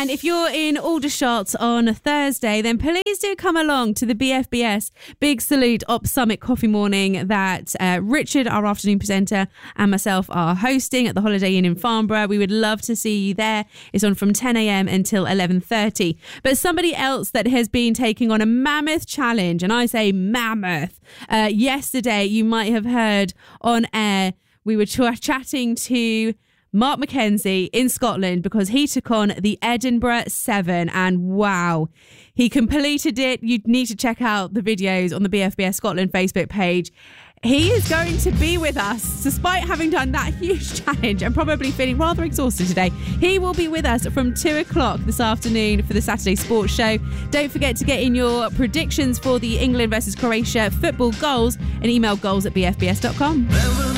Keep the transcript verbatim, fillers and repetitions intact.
And if you're in Aldershot on a Thursday, then please do come along to the B F B S Big Salute Op Summit Coffee Morning that uh, Richard, our afternoon presenter, and myself are hosting at the Holiday Inn in Farnborough. We would love to see you there. It's on from ten a.m. until eleven thirty. But somebody else that has been taking on a mammoth challenge, and I say mammoth, uh, yesterday you might have heard on air, we were ch- chatting to Mark McKenzie in Scotland because he took on the Edinburgh Seven, and wow, he completed it. You need to check out the videos on the B F B S Scotland Facebook page. He is going to be with us despite having done that huge challenge and probably feeling rather exhausted today. He will be with us from two o'clock this afternoon for the Saturday Sports Show. Don't forget to get in your predictions for the England versus Croatia football goals and email goals at b f b s dot com.